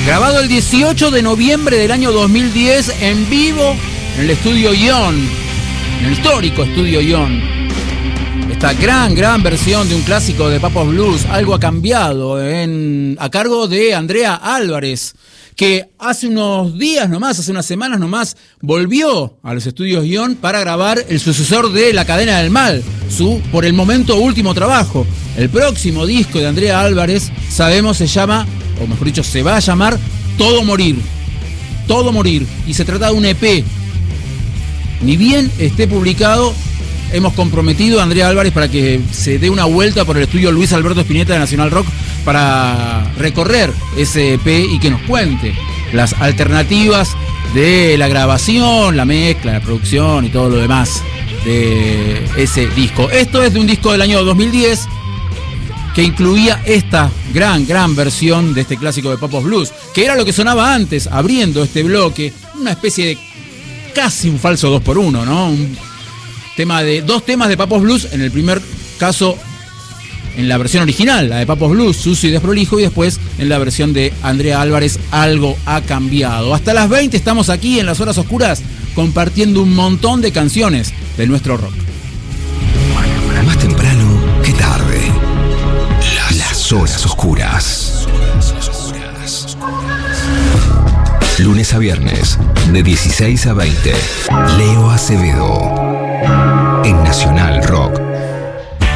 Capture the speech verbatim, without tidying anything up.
Grabado el dieciocho de noviembre del año dos mil diez en vivo en el estudio Ion, en el histórico estudio Ion. Esta gran, gran versión de un clásico de Papos Blues, Algo ha cambiado, en, a cargo de Andrea Álvarez, que hace unos días nomás, hace unas semanas nomás, volvió a los estudios Ion para grabar el sucesor de La Cadena del Mal, su, por el momento, último trabajo. El próximo disco de Andrea Álvarez, sabemos, se llama, o mejor dicho, se va a llamar Todo Morir. Todo Morir. Y se trata de un E P. Ni bien esté publicado, hemos comprometido a Andrea Álvarez para que se dé una vuelta por el estudio Luis Alberto Spinetta de Nacional Rock para recorrer ese E P y que nos cuente las alternativas de la grabación, la mezcla, la producción y todo lo demás de ese disco. Esto es de un disco del año dos mil diez que incluía esta gran, gran versión de este clásico de Papos Blues, que era lo que sonaba antes, abriendo este bloque, una especie de casi un falso dos por uno, ¿no? Un tema de dos temas de Papos Blues, en el primer caso en la versión original, la de Papos Blues, Sucio y Desprolijo, y después en la versión de Andrea Álvarez, Algo ha cambiado. Hasta las veinte estamos aquí en Las Horas Oscuras compartiendo un montón de canciones de nuestro rock. Más temprano que tarde. Las Horas Oscuras. Lunes a viernes, de dieciséis a veinte. Leo Acevedo. En Nacional Rock.